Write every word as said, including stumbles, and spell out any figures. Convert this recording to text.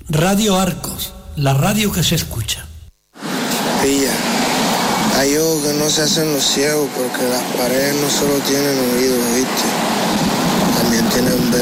Radio Arcos, la radio que se escucha. Pilla, hay ojos que no se hacen los ciegos porque las paredes no solo tienen oídos, ¿viste? También tienen